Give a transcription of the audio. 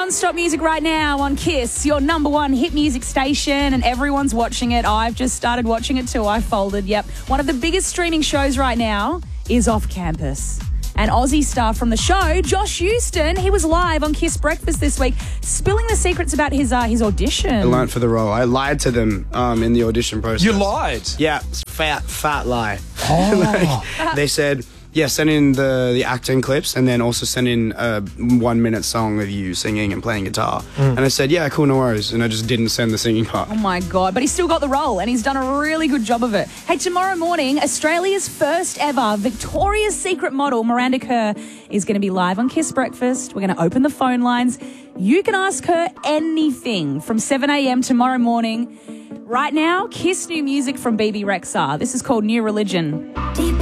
non-stop music right now on Kiss, your number one hit music station, and everyone's watching it. I've just started watching it too. I folded, yep. One of the biggest streaming shows right now is Off Campus. And Aussie star from the show, Josh Houston, he was live on Kiss Breakfast this week, spilling the secrets about his audition. I learned for the role. I lied to them in the audition process. You lied? Yeah, fat lie. Oh. They said, yeah, send in the acting clips and then also send in a 1 minute song of you singing and playing guitar. And I said, yeah, cool, no worries. And I just didn't send the singing part. Oh my God, but he's still got the role and he's done a really good job of it. Hey, tomorrow morning, Australia's first ever Victoria's Secret model, Miranda Kerr, is going to be live on Kiss Breakfast. We're going to open the phone lines. You can ask her anything from 7 a.m. tomorrow morning. Right now, Kiss new music from BB Rexha. This is called New Religion. Deep